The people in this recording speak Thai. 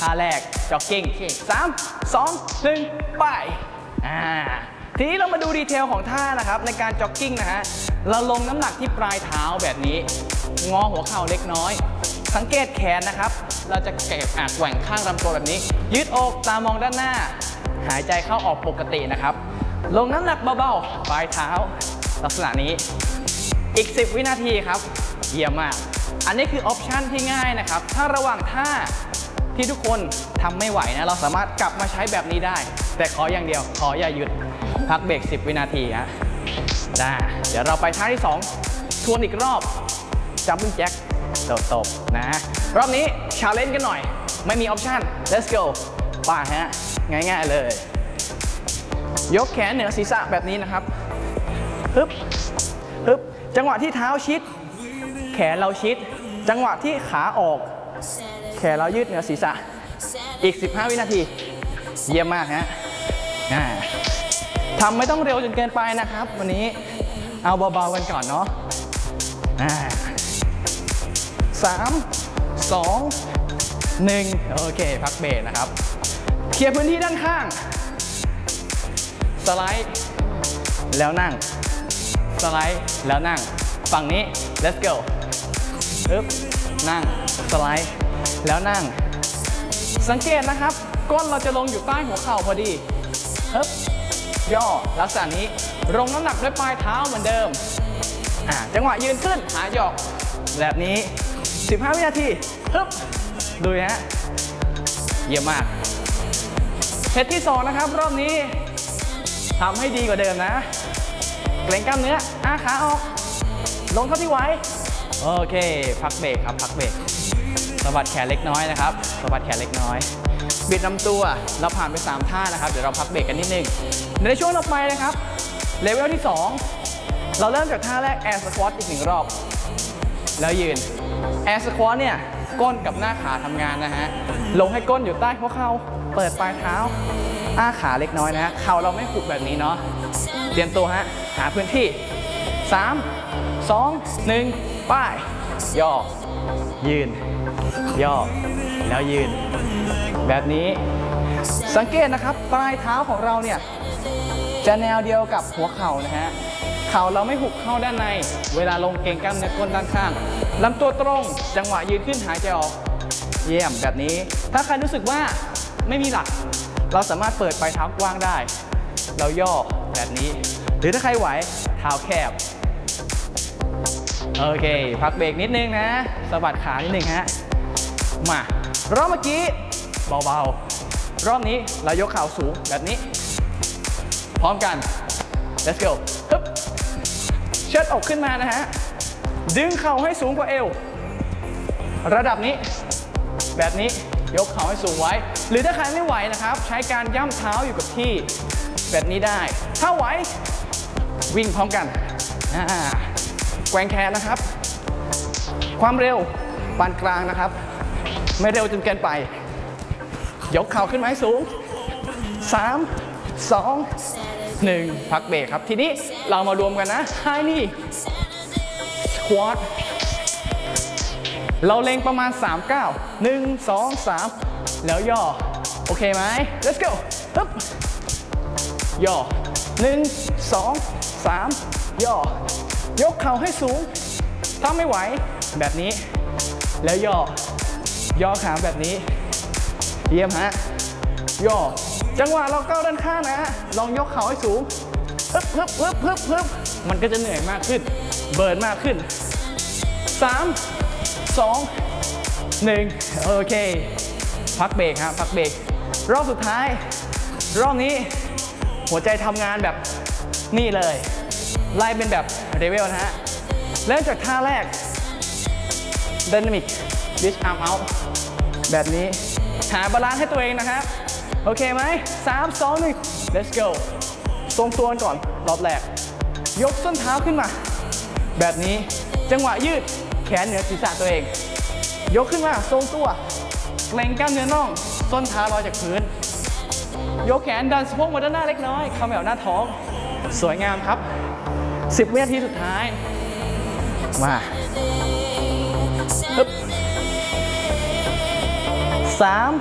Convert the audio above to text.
ท่าแรกจ็อกกิ้ง3 2 1ไปทีนี้เรามาดูดีเทลของท่านะครับในการจ็อกกิ้งนะฮะเราลงน้ำหนักที่ปลายเท้าแบบนี้งอหัวเข่าเล็กน้อยสังเกตแขนนะครับเราจะแกว่งข้างลำตัวแบบนี้ยืดอกตามองด้านหน้าหายใจเข้าออกปกตินะครับลงน้ำหนักเบาๆปลายเท้าลักษณะนี้อีก10 วินาทีครับเยี่ยมมากอันนี้คือออปชันที่ง่ายนะครับถ้าระหว่างท่าที่ทุกคนทำไม่ไหวนะเราสามารถกลับมาใช้แบบนี้ได้แต่ขออย่างเดียวขออย่าหยุดพักเบรก10 วินาทีฮะได้เดี๋ยวเราไปท่าที่2ทวนอีกรอบจัมปิ้งแจ็คตบนะรอบนี้ชาเลนจ์กันหน่อยไม่มีออปชัน let's go ไปฮะง่ายๆเลยยกแขนเหนือศีรษะแบบนี้นะครับฮึบจังหวะที่เท้าชิดแขนเราชิดจังหวะที่ขาออกแขนเรายืดเหนือศีรษะอีก15 วินาทีเยี่ยมมากฮะทำไม่ต้องเร็วจนเกินไปนะครับวันนี้เอาเบาๆกันก่อนเนาะ3 2 1โอเคพักเบรกนะครับเคลียร์พื้นที่ด้านข้างสไลด์แล้วนั่งสไลด์แล้วนั่งฝั่งนี้ let's go นั่งสไลด์แล้วนั่งสังเกตนะครับก้นเราจะลงอยู่ใต้หัวเข่าพอดีย่อลักษณะนี้ลงน้ำหนักด้วยปลายเท้าเหมือนเดิมจังหวะยืนขึ้นหายอกแบบนี้15 วินาทีดูฮะเยี่ยมมากเซตที่2นะครับรอบนี้ทำให้ดีกว่าเดิมนะเกร็งกล้ามเนื้อขาออกลงเท่าที่ไหวโอเคพักเบรกครับพักเบรกสะบัดแขนเล็กน้อยนะครับสะบัดแขนเล็กน้อยบิดลำตัวเราผ่านไป3 ท่านะครับเดี๋ยวเราพักเบรกกันนิดนึงในช่วงต่อไปนะครับเลเวลที่2เราเริ่มจากท่าแรกแอร์สควอตอีก1 รอบแล้วยืนแอร์สควอตเนี่ยก้นกับหน้าขาทำงานนะฮะลงให้ก้นอยู่ใต้หัวเข่าเปิดปลายเท้าขาเล็กน้อยนะฮะเข่าเราไม่ขุกแบบนี้เนาะเตรียมตัวฮะหาพื้นที่3 2 1ป้ายย่อยืนย่อแล้วยืนแบบนี้สังเกตนะครับปลายเท้าของเราเนี่ยจะแนวเดียวกับหัวเข่านะฮะเข่าเราไม่หุบเข้าด้านในเวลาลงเกร็งกล้ามเนื้อก้นด้านข้างลำตัวตรงจังหวะยืนขึ้นหายใจออกเยี่ยมแบบนี้ถ้าใครรู้สึกว่าไม่มีหลักเราสามารถเปิดปลายเท้ากว้างได้เราย่อแบบนี้หรือถ้าใครไหวเท้าแคบโอเคพักเบรกนิดนึงนะสะบัดขานิดนึงฮะมารอบเมื่อกี้เบาๆรอบนี้เรายกเข่าสูงแบบนี้พร้อมกัน let's go เชิดอกขึ้นมานะฮะดึงเข่าให้สูงกว่าเอวระดับนี้แบบนี้ยกเข่าให้สูงไว้หรือถ้าใครไม่ไหวนะครับใช้การย่ำเท้าอยู่กับที่แบบนี้ได้ถ้าไหววิ่งพร้อมกันแกว่งแขนนะครับความเร็วปานกลางนะครับไม่เร็วจนเกินไปยกเข่าขึ้นมาให้สูง3 2 1พักเบรกครับทีนี้เรามารวมกันนะไฮนี่สควอตเราเล็งประมาณ3 ก้าว1 2 3แล้วย่อโอเคไหม let's go ย่อ1 2 3ย่อยกเข่าให้สูงถ้าไม่ไหวแบบนี้แล้วย่อขาแบบนี้เยี่ยมฮะย่อจังหวะเราก้าวด้านข้างนะลองยกเข่าให้สูงมันก็จะเหนื่อยมากขึ้นเบิร์นมากขึ้น3 2 1โอเคพักเบรกฮะพักเบรกรอบสุดท้ายรอบนี้หัวใจทำงานแบบนี่เลยไล่เป็นแบบเรเวลนะฮะเริ่มจากท่าแรก Dynamic Reach Arm Out แบบนี้หาบาลานซ์ให้ตัวเองนะครับโอเคไหม3 2 1 let's go ทรงตัวก่อนรอบแรกยกส้นเท้าขึ้นมาแบบนี้จังหวะยืดแขนเหนือศีรษะตัวเองยกขึ้นมาทรงตัวเกร็งกล้ามเนื้อน่องส้นเท้าลอยจากพื้นยกแขนดันสะโพกมาด้านหน้าเล็กน้อยเข้าแถวหน้าท้องสวยงามครับ10 วินาทีสุดท้ายมา3